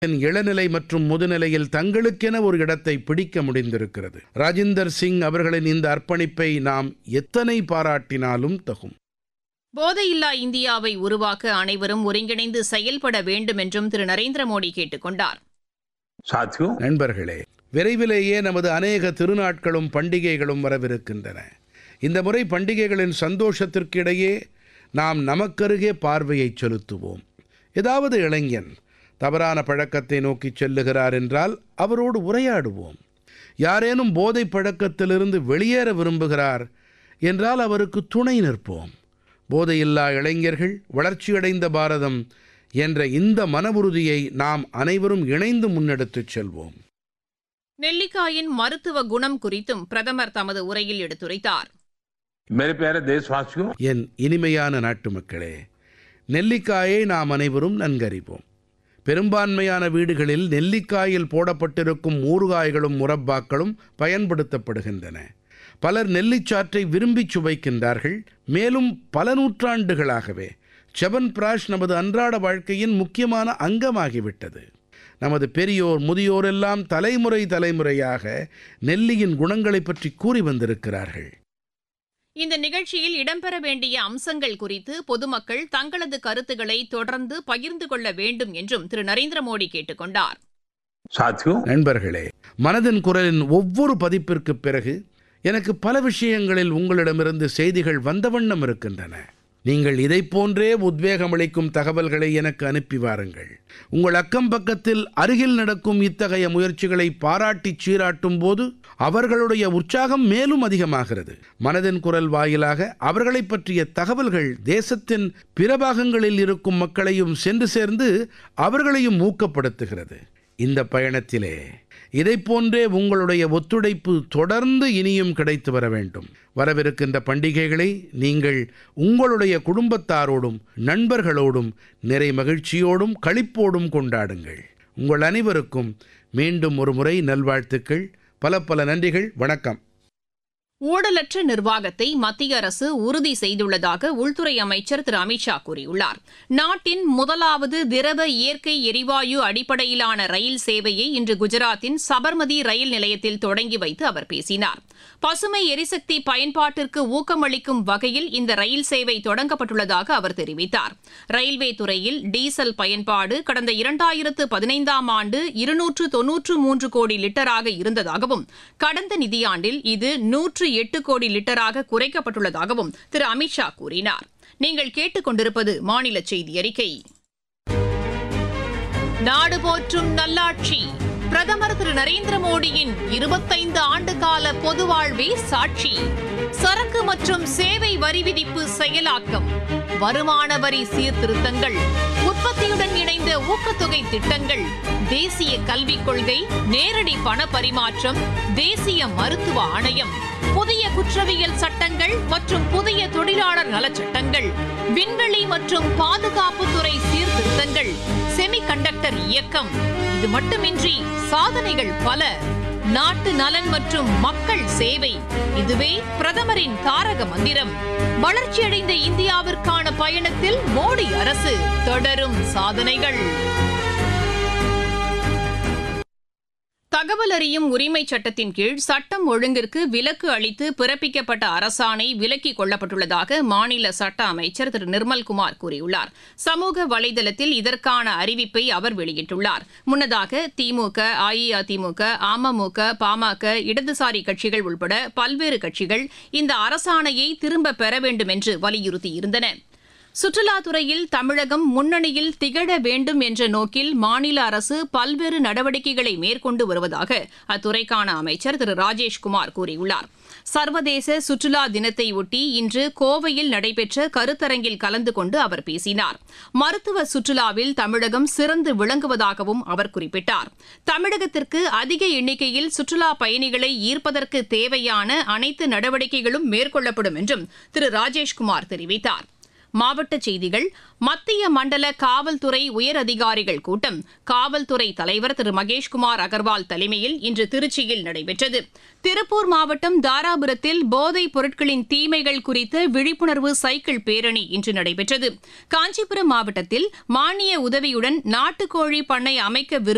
இளநிலை மற்றும் முதுநிலையில் தங்களுக்கென ஒரு இடத்தை பிடிக்க முடிந்திருக்கிறது. ராஜிந்தர் சிங் அவர்களின் இந்த அர்ப்பணிப்பை நாம் எத்தனை பாராட்டினாலும் தகும். போதையில்லா இந்தியாவை உருவாக்க அனைவரும் ஒருங்கிணைந்து செயல்பட வேண்டும் என்றும் திரு நரேந்திர மோடி கேட்டுக் கொண்டார். நண்பர்களே, விரைவிலேயே நமது அநேக திருநாட்களும் பண்டிகைகளும் வரவிருக்கின்றன. இந்த முறை பண்டிகைகளின் சந்தோஷத்திற்கு இடையே நாம் நமக்கருகே பார்வையை செலுத்துவோம். ஏதாவது இளைஞன் தவறான பழக்கத்தை நோக்கி செல்லுகிறார் என்றால் அவரோடு உரையாடுவோம். யாரேனும் போதை பழக்கத்திலிருந்து வெளியேற விரும்புகிறார் என்றால் அவருக்கு துணை நிற்போம். போதையில்லா இளைஞர்கள், வளர்ச்சியடைந்த பாரதம் என்ற இந்த மன உறுதியை நாம் அனைவரும் இணைந்து முன்னெடுத்துச் செல்வோம். நெல்லிக்காயின் மருத்துவ குணம் குறித்தும் பிரதமர் தமது உரையில் எடுத்துரைத்தார். என் இனிமையான நாட்டு மக்களே, நெல்லிக்காயை நாம் அனைவரும் நன்கறிவோம். பெரும்பான்மையான வீடுகளில் நெல்லிக்காயில் போடப்பட்டிருக்கும் ஊறுகாய்களும் முரப்பாக்களும் பயன்படுத்தப்படுகின்றன. பலர் நெல்லிச்சாற்றை விரும்பி சுவைக்கின்றார்கள். மேலும் பல நூற்றாண்டுகளாகவே செவன்பிராஷ் நமது அன்றாட வாழ்க்கையின் முக்கியமான அங்கமாகிவிட்டது. நமது பெரியோர் முதியோர் எல்லாம் தலைமுறையாக நெல்லியின் குணங்களை பற்றி கூறி வந்திருக்கிறார்கள். இந்த நிகழ்ச்சியில் இடம்பெற வேண்டிய அம்சங்கள் குறித்து பொதுமக்கள் தங்களது கருத்துக்களை தொடர்ந்து பகிர்ந்து கொள்ள வேண்டும் என்றும் திரு நரேந்திர மோடி கேட்டுக் கொண்டார். நண்பர்களே, மனதின் குரலின் ஒவ்வொரு பதிப்பிற்கு பிறகு எனக்கு பல விஷயங்களில் உங்களிடமிருந்து செய்திகள் வந்த வண்ணம் இருக்கின்றன. நீங்கள் இதைப் போன்றே உத்வேகமளிக்கும் தகவல்களை எனக்கு அனுப்பி வாருங்கள். உங்கள் அக்கம் பக்கத்தில் அருகில் நடக்கும் இத்தகைய முயற்சிகளை பாராட்டிச் சீராட்டும் போது அவர்களுடைய உற்சாகம் மேலும் அதிகமாகிறது. மனதின் குரல் வாயிலாக அவர்களை பற்றிய தகவல்கள் தேசத்தின் பிற பாகங்களில் இருக்கும் மக்களையும் சென்று சேர்ந்து அவர்களையும் ஊக்கப்படுத்துகிறது. இந்த பயணத்திலே இதைப் போன்றே உங்களுடைய ஒத்துழைப்பு தொடர்ந்து இனியும் கிடைத்து வர வேண்டும். வரவிருக்கின்ற பண்டிகைகளை நீங்கள் உங்களுடைய குடும்பத்தாரோடும் நண்பர்களோடும் நிறை மகிழ்ச்சியோடும் களிப்போடும் கொண்டாடுங்கள். உங்கள் அனைவருக்கும் மீண்டும் ஒரு முறை நல்வாழ்த்துக்கள். பல நன்றிகள். வணக்கம். ஊழலற்ற நிர்வாகத்தை மத்திய அரசு உறுதி செய்துள்ளதாக உள்துறை அமைச்சர் திரு அமித்ஷா கூறியுள்ளார். நாட்டின் முதலாவது திரவ இயற்கை எரிவாயு அடிப்படையிலான ரயில் சேவையை இன்று குஜராத்தின் சபர்மதி ரயில் நிலையத்தில் தொடங்கி வைத்து அவர் பேசினார். பசுமை எரிசக்தி பயன்பாட்டிற்கு ஊக்கமளிக்கும் வகையில் இந்த ரயில் சேவை தொடங்கப்பட்டுள்ளதாக அவர் தெரிவித்தார். ரயில்வே துறையில் டீசல் பயன்பாடு கடந்த 2015ஆம் ஆண்டு 293 கோடி லிட்டராக இருந்ததாகவும் கடந்த நிதியாண்டில் இது 108 கோடி லிட்டராக குறைக்கப்பட்டுள்ளதாகவும் திரு அமித்ஷா கூறினார். நீங்கள் கேட்டுக்கொண்டிருப்பது மாநில செய்தி அறிக்கை. நாடு போற்றும் நல்லாட்சி பிரதமர் திரு நரேந்திர மோடியின் 25 ஆண்டு கால பொது வாழ்வே சாட்சி. சரக்கு மற்றும் சேவை வரி விதிப்பு செயலாக்கம், வருமான வரி சீர்திருத்தங்கள், உற்பத்தியுடன் இணைந்த ஊக்கத்தொகை திட்டங்கள், தேசிய கல்விக் கொள்கை, நேரடி பண பரிமாற்றம், தேசிய மருத்துவ ஆணையம், புதிய குற்றவியல் சட்டங்கள் மற்றும் புதிய தொழிலாளர் நலச்சட்டங்கள், விண்வெளி மற்றும் பாதுகாப்புத்துறை சீர்திருத்தங்கள், செமிகண்டக்டர் இயக்கம். இது மட்டுமின்றி சாதனைகள் பல. நாட்டு நலன் மற்றும் மக்கள் சேவை, இதுவே பிரதமரின் தாரக மந்திரம். வளர்ச்சியடைந்த இந்தியாவிற்கான பயணத்தில் மோடி அரசு தொடரும் சாதனைகள். தகவல் அறியும் உரிமை சட்டத்தின் கீழ் சட்டம் ஒழுங்கிற்கு விலக்கு அளித்து பிறப்பிக்கப்பட்ட அரசாணை விலக்கிக் கொள்ளப்பட்டுள்ளதாக மாநில சட்ட அமைச்சர் திரு நிர்மல்குமார் கூறியுள்ளார். சமூக வலைதளத்தில் இதற்கான அறிவிப்பை அவர் வெளியிட்டுள்ளார். முன்னதாக திமுக, அஇஅதிமுக, அமமுக, பாமக, இடதுசாரி கட்சிகள் உட்பட பல்வேறு கட்சிகள் இந்த அரசாணையை திரும்ப பெற வேண்டும் என்று வலியுறுத்தியிருந்தன. சுற்றுலாத்துறையில் தமிழகம் முன்னணியில் திகழ வேண்டும் என்ற நோக்கில் மாநில அரசு பல்வேறு நடவடிக்கைகளை மேற்கொண்டு வருவதாக அத்துறைக்கான அமைச்சர் திரு ராஜேஷ்குமார் கூறியுள்ளார். சர்வதேச சுற்றுலா தினத்தை ஒட்டி இன்று கோவையில் நடைபெற்ற கருத்தரங்கில் கலந்து கொண்டு அவர் பேசினார். மருத்துவ சுற்றுலாவில் தமிழகம் சிறந்து விளங்குவதாகவும் அவர் குறிப்பிட்டார். தமிழகத்திற்கு அதிக எண்ணிக்கையில் சுற்றுலா பயணிகளை ஈர்ப்பதற்கு தேவையான அனைத்து நடவடிக்கைகளும் மேற்கொள்ளப்படும் என்றும் திரு ராஜேஷ்குமார் தெரிவித்தார். மாவட்ட செய்திகள். மத்திய மண்டல காவல்துறை உயர் அதிகாரிகள் கூட்டம் காவல்துறை தலைவர் திரு மகேஷ்குமார் அகர்வால் தலைமையில் இன்று திருச்சியில் நடைபெற்றது. திருப்பூர் மாவட்டம் தாராபுரத்தில் போதைப் பொருட்களின் தீமைகள் குறித்த விழிப்புணர்வு சைக்கிள் பேரணி இன்று நடைபெற்றது. காஞ்சிபுரம் மாவட்டத்தில் மானிய உதவியுடன் நாட்டுக்கோழி பண்ணை அமைக்க